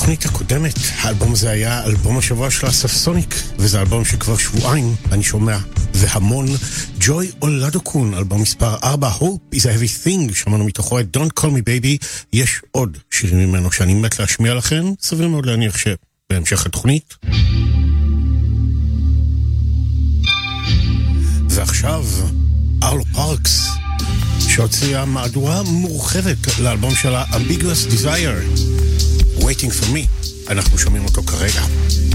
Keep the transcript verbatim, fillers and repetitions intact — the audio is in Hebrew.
בתוכנית הקודמת. האלבום הזה היה אלבום השבוע של אסף סוניק, וזה אלבום שכבר שבועיים אני שומע והמון. ג'וי אולדוקון, אלבום מספר ארבע, Hope is a Heavy Thing, שמענו מתוכו את Don't Call Me Baby. יש עוד שירים ממנו שאני מת להשמיע לכם, סביר מאוד להניח שבהמשך התוכנית. ועכשיו ארלו פארקס, שהוציאה מהדורה מורחבת לאלבום שלה Ambiguous Desire, Waiting for Me. אנחנו שומעים אותו כרגע.